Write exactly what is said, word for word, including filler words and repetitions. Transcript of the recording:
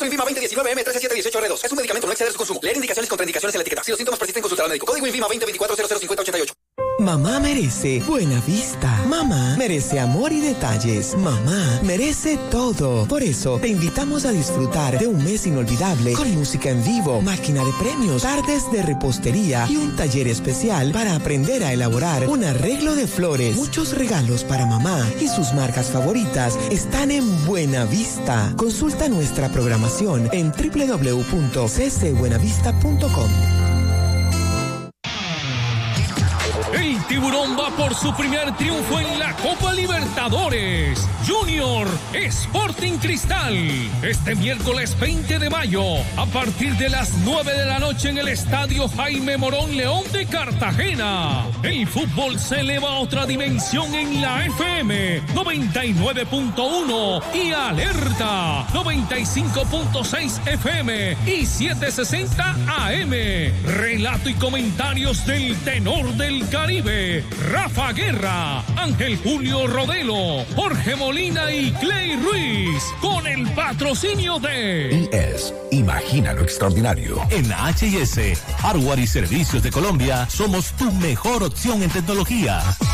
INVIMA veinte diecinueve M trece siete dieciocho R dos. Es un medicamento, no exceder su consumo. Leer indicaciones y contraindicaciones en la etiqueta. Si los síntomas persisten, consultar al médico. Código INVIMA veinte veinticuatro cero cero cincuenta ochenta y ocho. Mamá merece buena vista. Mamá merece amor y detalles. Mamá merece todo. Por eso, te invitamos a disfrutar de un mes inolvidable con música en vivo, máquina de premios, tardes de repostería y un taller especial para aprender a elaborar un arreglo de flores. Muchos regalos para mamá y sus marcas favoritas están en Buena Vista. Consulta nuestra programación en doble u doble u doble u punto c c buenavista punto com. El Tiburón va por su primer triunfo en la Copa Libertadores. Junior Sporting Cristal. Este miércoles veinte de mayo, a partir de las nueve de la noche en el Estadio Jaime Morón León de Cartagena. El fútbol se eleva a otra dimensión en la F M noventa y nueve punto uno y Alerta noventa y cinco punto seis F M y setecientos sesenta A M. Relato y comentarios del tenor del Caribe, Rafa Guerra, Ángel Julio Rodelo, Jorge Molina y Clay Ruiz, con el patrocinio de I S. Imagina lo extraordinario. En la H y S, Hardware y Servicios de Colombia, somos tu mejor opción en tecnología.